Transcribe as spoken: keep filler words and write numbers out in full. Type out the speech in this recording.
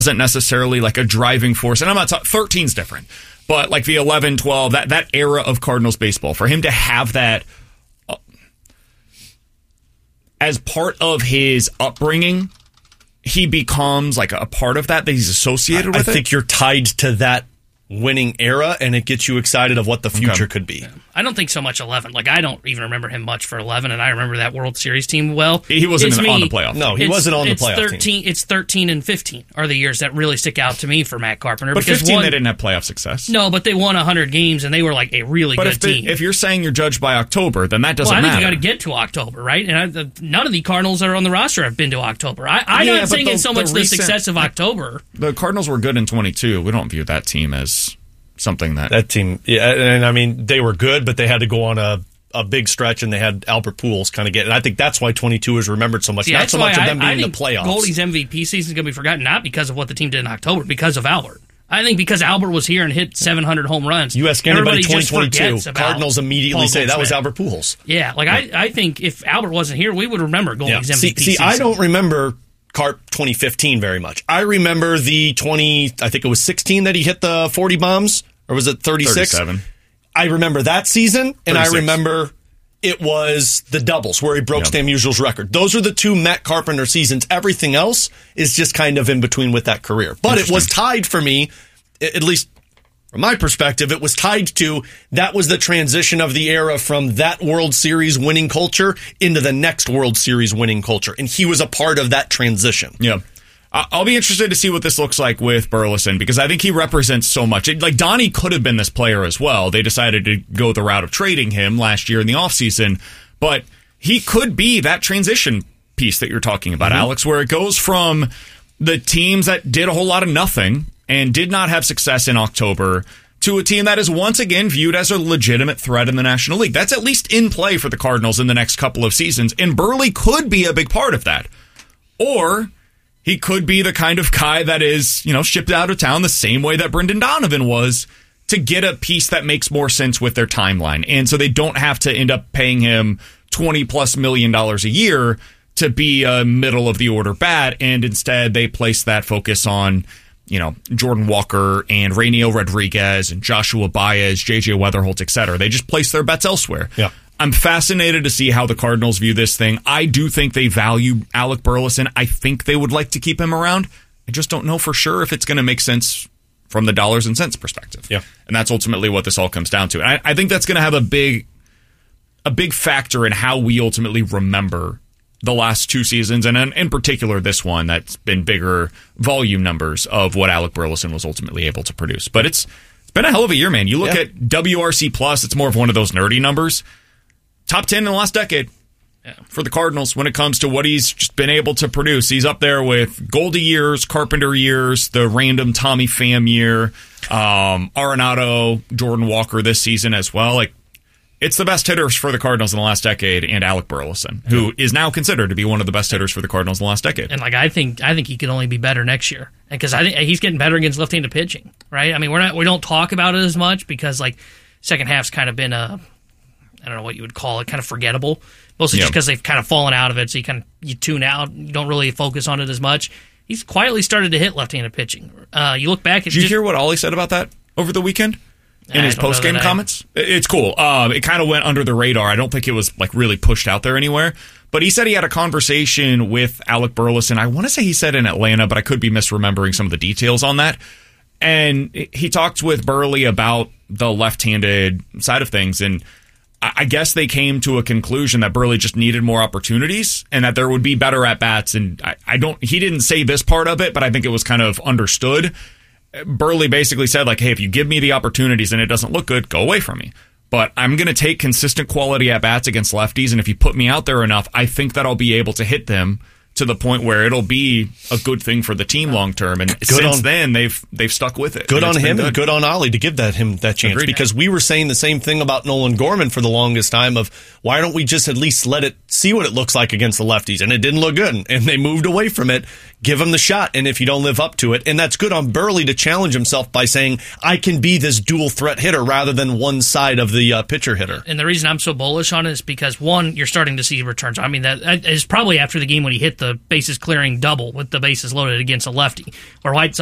wasn't necessarily like a driving force. And I'm not talking, thirteen's different. But like the eleven, twelve, that, that era of Cardinals baseball, for him to have that uh, as part of his upbringing, he becomes like a part of that, that he's associated I, with I it. I think you're tied to that winning era, and it gets you excited of what the future okay. could be. Yeah. I don't think so much eleven. Like, I don't even remember him much for eleven, and I remember that World Series team well. He wasn't in, me, on the playoff. No, he it's, wasn't on the it's playoff thirteen, team. It's thirteen and fifteen are the years that really stick out to me for Matt Carpenter. But because fifteen, one, they didn't have playoff success. No, but they won one hundred games, and they were like a really but good if the, team. if you're saying you're judged by October, then that doesn't well, I think matter. you got to get to October, right? And I, the, none of the Cardinals that are on the roster have been to October. I, I'm Yeah, not but saying the- it's so the much recent- the success of October. The Cardinals were good in twenty-two. We don't view that team as something that... That team, yeah, and I mean, they were good, but they had to go on a, a big stretch, and they had Albert Pujols kind of get, and I think that's why twenty-two is remembered so much. See, not that's so much why of them I, being I in the think playoffs. Goldie's M V P season is going to be forgotten, not because of what the team did in October, because of Albert. I think because Albert was here and hit seven hundred home runs. You ask anybody everybody twenty just twenty-two, forgets about Cardinals immediately Paul say that was Goldschmidt. Albert Pujols. Yeah, like I, I think if Albert wasn't here, we would remember Goldie's Yeah. M V See, P see season. I don't remember Carp twenty fifteen very much. I remember the twenty, I think it was sixteen that he hit the forty bombs, or was it thirty-six? thirty-seven. I remember that season, and I thirty-six. remember it was the doubles where he broke Yep. Stan Musial's record. Those are the two Matt Carpenter seasons. Everything else is just kind of in between with that career. But it was tied for me, at least from my perspective, it was tied to that was the transition of the era from that World Series winning culture into the next World Series winning culture. And he was a part of that transition. Yeah. I'll be interested to see what this looks like with Burleson, because I think he represents so much. It, like, Donnie could have been this player as well. They decided to go the route of trading him last year in the offseason, but he could be that transition piece that you're talking about, mm-hmm. Alex, where it goes from the teams that did a whole lot of nothing and did not have success in October to a team that is once again viewed as a legitimate threat in the National League. That's at least in play for the Cardinals in the next couple of seasons, and Burley could be a big part of that. Or he could be the kind of guy that is, you know, shipped out of town the same way that Brendan Donovan was to get a piece that makes more sense with their timeline. And so they don't have to end up paying him twenty plus million dollars a year to be a middle of the order bat. And instead they place that focus on, you know, Jordan Walker and Rainiel Rodriguez and Joshua Baez, J J Weatherholt, et cetera. They just place their bets elsewhere. Yeah. I'm fascinated to see how the Cardinals view this thing. I do think they value Alec Burleson. I think they would like to keep him around. I just don't know for sure if it's going to make sense from the dollars and cents perspective. Yeah. And that's ultimately what this all comes down to. And I, I think that's going to have a big, a big factor in how we ultimately remember the last two seasons, and in, in particular this one that's been bigger volume numbers of what Alec Burleson was ultimately able to produce. But it's it's been a hell of a year, man. You look yeah. at W R C plus, it's more of one of those nerdy numbers. Top ten in the last decade yeah. for the Cardinals when it comes to what he's just been able to produce. He's up there with Goldie years, Carpenter years, the random Tommy Pham year, um, Arenado, Jordan Walker this season as well. Like, it's the best hitters for the Cardinals in the last decade, and Alec Burleson, who yeah. is now considered to be one of the best hitters for the Cardinals in the last decade. And like I think, I think he could only be better next year, because I think he's getting better against left-handed pitching. Right? I mean, we're not, we don't talk about it as much because like second half's kind of been a, I don't know what you would call it, kind of forgettable. Mostly yep. just because they've kind of fallen out of it, so you kind of you tune out, you don't really focus on it as much. He's quietly started to hit left-handed pitching. Uh, you look back at. Did you just, hear what Ollie said about that over the weekend in his post-game comments? It's cool. Um, it kind of went under the radar. I don't think it was like really pushed out there anywhere. But he said he had a conversation with Alec Burleson. I want to say he said in Atlanta, but I could be misremembering some of the details on that. And he talked with Burley about the left-handed side of things, and I guess they came to a conclusion that Burley just needed more opportunities and that there would be better at-bats. And I, I don't, he didn't say this part of it, but I think it was kind of understood. Burley basically said, like, hey, if you give me the opportunities and it doesn't look good, go away from me. But I'm going to take consistent quality at-bats against lefties, and if you put me out there enough, I think that I'll be able to hit them to the point where it'll be a good thing for the team long term. And good since on, then, they've they've stuck with it. Good on him good. and good on Ollie to give that him that chance. Agreed. Because we were saying the same thing about Nolan Gorman for the longest time of why don't we just at least let it see what it looks like against the lefties? And it didn't look good. And they moved away from it. Give him the shot. And if you don't live up to it, and that's good on Burley to challenge himself by saying, I can be this dual threat hitter rather than one side of the uh, pitcher hitter. And the reason I'm so bullish on it is because, one, you're starting to see returns. I mean, that is probably after the game when he hit the bases clearing double with the bases loaded against a lefty. Where White